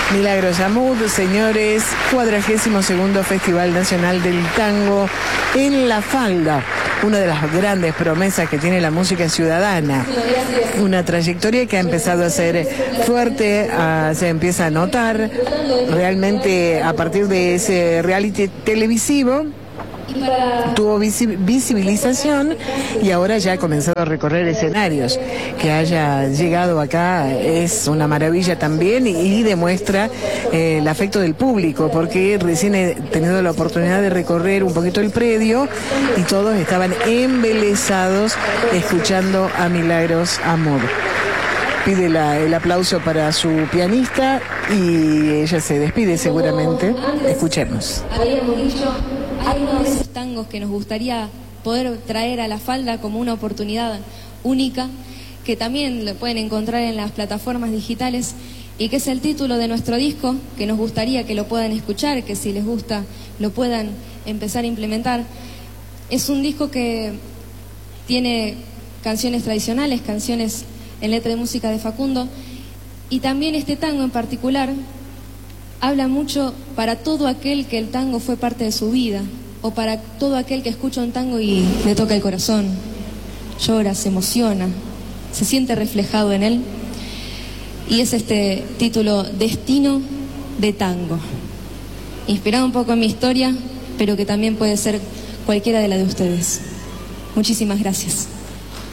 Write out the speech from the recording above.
Milagros Amud, señores, 42º Festival Nacional del Tango en La Falda, una de las grandes promesas que tiene la música ciudadana, una trayectoria que ha empezado a ser fuerte, se empieza a notar realmente a partir de ese reality televisivo. Tuvo visibilización y ahora ya ha comenzado a recorrer escenarios. Que haya llegado acá es una maravilla también y demuestra el afecto del público, porque recién he tenido la oportunidad de recorrer un poquito el predio y todos estaban embelesados escuchando a Milagros Amud. Pide el aplauso para su pianista y ella se despide seguramente. Escuchemos. Hay uno de esos tangos que nos gustaría poder traer a La Falda como una oportunidad única, que también lo pueden encontrar en las plataformas digitales, y que es el título de nuestro disco, que nos gustaría que lo puedan escuchar, que si les gusta lo puedan empezar a implementar. Es un disco que tiene canciones tradicionales, canciones en letra de música de Facundo, y también este tango en particular habla mucho para todo aquel que el tango fue parte de su vida, o para todo aquel que escucha un tango y le toca el corazón, llora, se emociona, se siente reflejado en él. Y es este título, Destino de Tango, inspirado un poco en mi historia, pero que también puede ser cualquiera de la de ustedes. Muchísimas gracias.